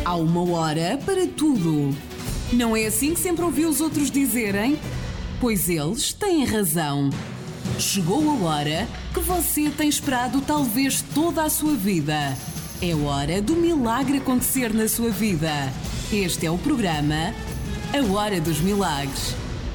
Há uma hora para tudo. Não é assim que sempre ouvi os outros dizerem? Pois eles têm razão. Chegou a hora que você tem esperado talvez toda a sua vida. É hora do milagre acontecer na sua vida. Este é o programa A Hora dos Milagres.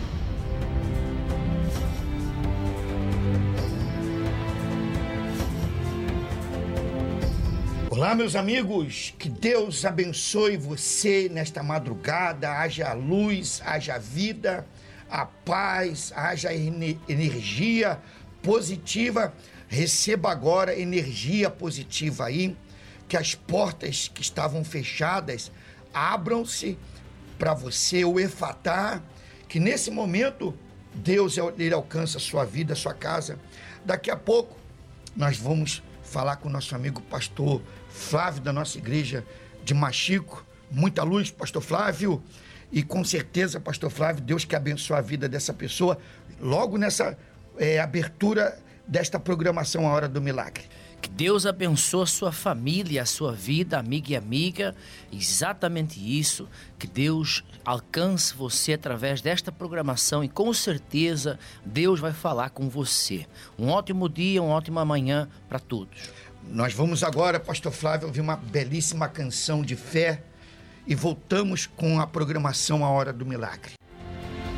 Olá, meus amigos, que Deus abençoe você nesta madrugada, haja luz, haja vida, a paz, haja energia positiva. Receba agora energia positiva aí, que as portas que estavam fechadas abram-se para você, o Efatá, que nesse momento Deus ele alcança a sua vida, a sua casa. Daqui a pouco nós vamos falar com o nosso amigo pastor Flávio, da nossa igreja de Machico. Muita luz, pastor Flávio, e com certeza, pastor Flávio, Deus que abençoe a vida dessa pessoa logo nessa abertura desta programação A Hora do Milagre. Que Deus abençoe a sua família, a sua vida, amiga e amiga. Exatamente isso. Que Deus alcance você através desta programação e com certeza Deus vai falar com você. Um ótimo dia, uma ótima manhã para todos. Nós vamos agora, pastor Flávio, ouvir uma belíssima canção de fé e voltamos com a programação A Hora do Milagre.